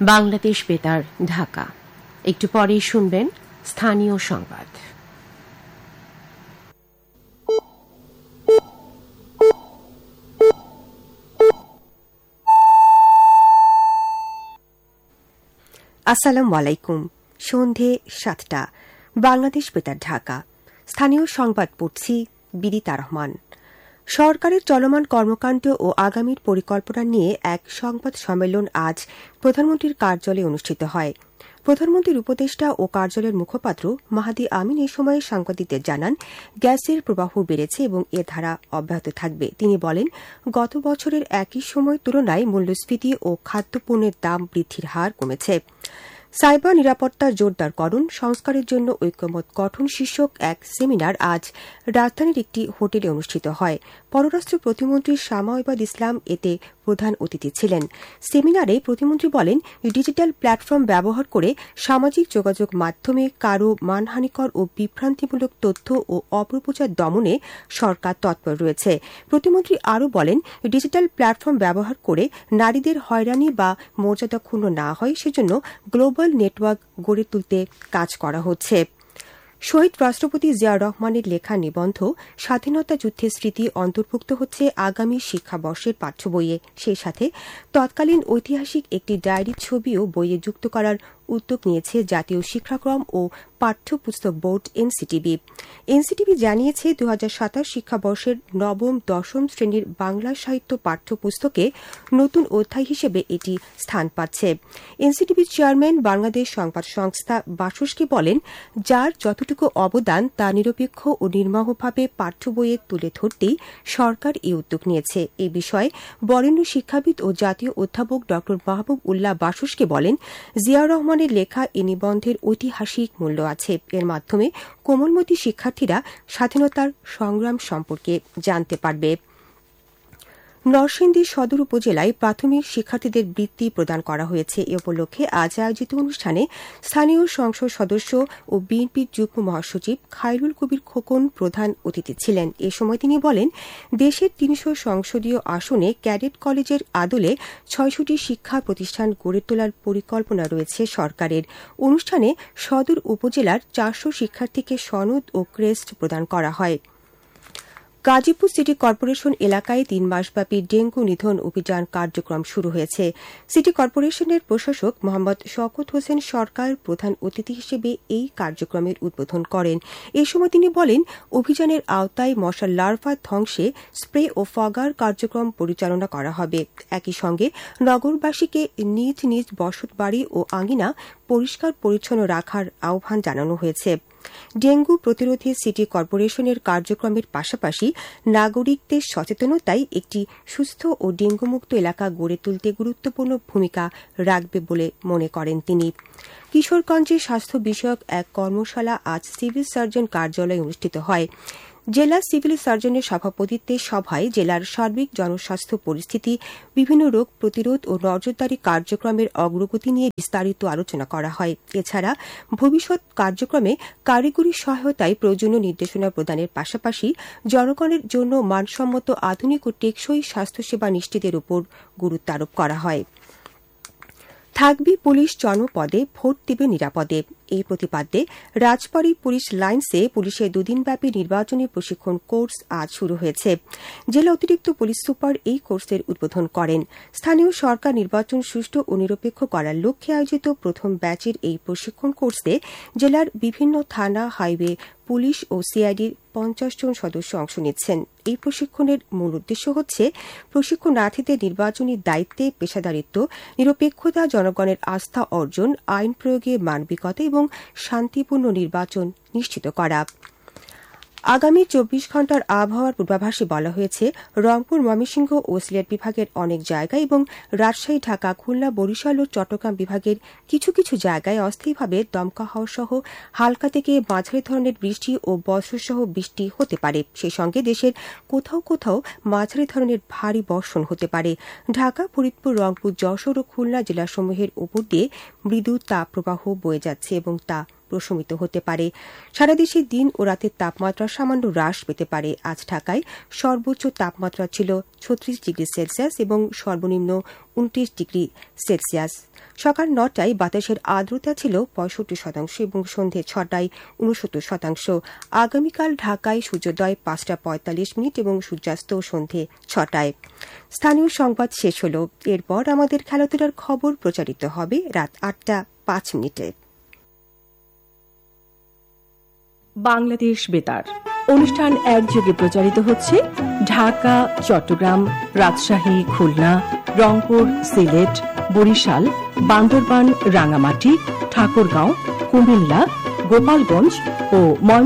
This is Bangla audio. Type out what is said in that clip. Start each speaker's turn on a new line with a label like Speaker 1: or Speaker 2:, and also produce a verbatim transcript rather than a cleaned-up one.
Speaker 1: বাংলাদেশ বেতার, ঢাকা। একটু পরেই শুনবেন স্থানীয় সংবাদ।
Speaker 2: আসসালামু আলাইকুম। সন্ধে সাতটা, বাংলাদেশ বেতার, ঢাকা। স্থানীয় সংবাদ পড়ছি বিদিতা রহমান। সরকারের চলমান কর্মকাণ্ড ও আগামীর পরিকল্পনা নিয়ে এক সংবাদ সম্মেলন আজ প্রধানমন্ত্রীর কার্যালয়ে অনুষ্ঠিত হয়। প্রধানমন্ত্রীর উপদেষ্টা ও কার্যালয়ের মুখপাত্র মাহাদি আমিন এ সময় সাংবাদিকদের জানান, গ্যাসের প্রবাহ বেড়েছে এবং এ ধারা অব্যাহত থাকবে। তিনি বলেন, গত বছরের একই সময় তুলনায় মূল্যস্ফীতি ও খাদ্যপণ্যের দাম বৃদ্ধির হার কমেছে। সাইবার নিরাপত্তার জোরদারকরণ, সংস্কারের জন্য ঐক্যমত গঠন শীর্ষক এক সেমিনার আজ রাজধানীর একটি হোটেলে অনুষ্ঠিত হয়। পররাষ্ট্র প্রতিমন্ত্রী শামা ইবাদ ইসলাম এতে প্রধান অতিথি ছিলেন। সেমিনারে প্রতিমন্ত্রী বলেন, ডিজিটাল প্ল্যাটফর্ম ব্যবহার করে সামাজিক যোগাযোগ মাধ্যমে কারও মানহানিকর ও বিভ্রান্তিমূলক তথ্য ও অপপ্রচার দমনে সরকার তৎপর রয়েছে। প্রতিমন্ত্রী আরও বলেন, ডিজিটাল প্ল্যাটফর্ম ব্যবহার করে নারীদের হয়রানি বা মর্যাদা ক্ষুণ্ণ না হয় সেজন্য গ্লোবাল নেটওয়ার্ক গড়ে তুলতে কাজ করা হচ্ছে। শহীদ রাষ্ট্রপতি জিয়াউর রহমানের লেখা নিবন্ধ স্বাধীনতা যুদ্ধের স্মৃতি অন্তর্ভুক্ত হচ্ছে আগামী শিক্ষাবর্ষের পাঠ্য বইয়ে। সেই সাথে তৎকালীন ঐতিহাসিক একটি ডায়েরির ছবিও বইয়ে যুক্ত করার উদ্যোগ নিয়েছে জাতীয় শিক্ষাক্রম ও পাঠ্যপুস্তক বোর্ড এনসিটিবি। এনসিটিবি জানিয়েছে, দু হাজার সাতাশ শিক্ষাবর্ষের নবম দশম শ্রেণীর বাংলা সাহিত্য পাঠ্যপুস্তকে নতুন অধ্যায় হিসেবে এটি স্থান পাচ্ছে। এনসিটিবির চেয়ারম্যান বাংলাদেশ সংবাদ সংস্থা বাসুসকে বলেন, যার যতটুকু অবদান তা নিরপেক্ষ ও নির্মমভাবে পাঠ্য বইয়ে তুলে ধরতেই সরকার এই উদ্যোগ নিয়েছে। এ বিষয়ে বরেণ্য শিক্ষাবিদ ও জাতীয় অধ্যাপক ড মাহবুব উল্লাহ বাসুসকে বলেন, জিয়াউর রহমানের লেখা এই নিবন্ধের ঐতিহাসিক মূল্য আছে। এর মাধ্যমে কোমলমতি শিক্ষার্থীরা স্বাধীনতার সংগ্রাম সম্পর্কে জানতে পারবে। নরসিংদী সদর উপজেলায় প্রাথমিক শিক্ষার্থীদের বৃত্তি প্রদান করা হয়েছে। এ উপলক্ষে আজ আয়োজিত অনুষ্ঠানে স্থানীয় সংসদ সদস্য ও বিএনপির যুগ্ম মহাসচিব খায়রুল কবির খোকন প্রধান অতিথি ছিলেন। এ সময় তিনি বলেন, দেশের তিনশো সংসদীয় আসনে ক্যাডেট কলেজের আদলে ছয়শটি শিক্ষা প্রতিষ্ঠান গড়ে তোলার পরিকল্পনা রয়েছে সরকারের। অনুষ্ঠানে সদর উপজেলার চারশো শিক্ষার্থীকে সনদ ও ক্রেস্ট প্রদান করা হয়। গাজীপুর সিটি কর্পোরেশন এলাকায় তিন মাসব্যাপী ডেঙ্গু নিধন অভিযান কার্যক্রম শুরু হয়েছে। সিটি কর্পোরেশনের প্রশাসক মোহাম্মদ শওকত হোসেন সরকার প্রধান অতিথি হিসেবে এই কার্যক্রমের উদ্বোধন করেন। এ সময় তিনি বলেন, অভিযানের আওতায় মশার লার্ভা ধ্বংসে স্প্রে ও ফগার কার্যক্রম পরিচালনা করা হবে। একই সঙ্গে নগরবাসীকে নিজ নিজ বসতবাড়ি ও আঙিনা পরিষ্কার পরিচ্ছন্ন রাখার আহ্বান জানানো হয়েছে। ডেঙ্গু প্রতিরোধে সিটি কর্পোরেশনের কার্যক্রমের পাশাপাশি নাগরিকদের সচেতনতায় একটি সুস্থ ও ডেঙ্গুমুক্ত এলাকা গড়ে তুলতে গুরুত্বপূর্ণ ভূমিকা রাখবে বলে মনে করেন তিনি। কিশোরগঞ্জে স্বাস্থ্য বিষয়ক এক কর্মশালা আজ সিভিল সার্জন কার্যালয়ে অনুষ্ঠিত হয়। জেলা সিভিল সার্জনের সভাপতিত্বে সভায় জেলার সার্বিক জনস্বাস্থ্য পরিস্থিতি, বিভিন্ন রোগ প্রতিরোধ ও নজরদারি কার্যক্রমের অগ্রগতি নিয়ে বিস্তারিত আলোচনা করা হয়। এছাড়া ভবিষ্যৎ কার্যক্রমে কারিগরি সহায়তায় প্রয়োজনীয় নির্দেশনা প্রদানের পাশাপাশি জনগণের জন্য মানসম্মত আধুনিক ও টেকসই স্বাস্থ্যসেবা নিশ্চিতের উপর গুরুত্ব আরোপ করা হয়। থাকবে পুলিশ জনপদে, ভোট দিবে নিরাপদে। এই প্রতিপাদ্যে রাজবাড়ী পুলিশ লাইন্সে পুলিশের দুদিনব্যাপী নির্বাচনী প্রশিক্ষণ কোর্স আজ শুরু হয়েছে। জেলা অতিরিক্ত পুলিশ সুপার এই কোর্সের উদ্বোধন করেন। স্থানীয় সরকার নির্বাচন সুষ্ঠু ও নিরপেক্ষ করার লক্ষ্যে আয়োজিত প্রথম ব্যাচের এই প্রশিক্ষণ কোর্সে জেলার বিভিন্ন থানা, হাইওয়ে পুলিশ ও সিআইডির পঞ্চাশ জন সদস্য অংশ নিচ্ছেন। এই প্রশিক্ষণের মূল উদ্দেশ্য হচ্ছে প্রশিক্ষণার্থীদের নির্বাচনী দায়িত্বে পেশাদারিত্ব, নিরপেক্ষতা, জনগণের আস্থা অর্জন, আইন প্রয়োগে মানবিকতা এবং শান্তিপূর্ণ নির্বাচন নিশ্চিত করা। আগামী চব্বিশ ঘণ্টার আবহাওয়ার পূর্বাভাসে বলা হয়েছে, রংপুর, ময়মনসিংহ ও সিলেট বিভাগের অনেক জায়গায় এবং রাজশাহী, ঢাকা, খুলনা, বরিশাল ও চট্টগ্রাম বিভাগের কিছু কিছু জায়গায় অস্থায়ীভাবে দমকা হাওয়া সহ হালকা থেকে মাঝারি ধরনের বৃষ্টি ও বজ্রসহ বৃষ্টি হতে পারে। সেই সঙ্গে দেশের কোথাও কোথাও মাঝারি ধরনের ভারী বর্ষণ হতে পারে। ঢাকা, ফরিদপুর, রংপুর, যশোর ও খুলনা জেলাসমূহের উপর দিয়ে মৃদু তাপপ্রবাহ বয়ে যাচ্ছে এবং তা প্রশমিত হতে পারে। সারা দেশে দিন ও রাতের তাপমাত্রা সামান্য হ্রাস পেতে পারে। আজ ঢাকায় সর্বোচ্চ তাপমাত্রা ছিল ছত্রিশ ডিগ্রি সেলসিয়াস এবং সর্বনিম্ন উনত্রিশ ডিগ্রি সেলসিয়াস। সকাল নটায় বাতাসের আর্দ্রতা ছিল পঁয়ষট্টি শতাংশ এবং সন্ধে ছটায় উনসত্তর শতাংশ। আগামীকাল ঢাকায় সূর্যোদয় পাঁচটা পঁয়তাল্লিশ মিনিট এবং সূর্যাস্ত সন্ধে ছটায়। স্থানীয় সংবাদ শেষ হল। এরপর আমাদের খেলাধুলার খবর প্রচারিত হবে রাত আটটা পাঁচ মিনিটে।
Speaker 3: বাংলাদেশ বেতার অনুষ্ঠান একযোগে প্রচারিত হচ্ছে ঢাকা, চট্টগ্রাম, রাজশাহী, খুলনা, রংপুর, সিলেট, বরিশাল, বান্দরবান, রাঙামাটি, ঠাকুরগাঁও, কুমিল্লা, গোপালগঞ্জ ও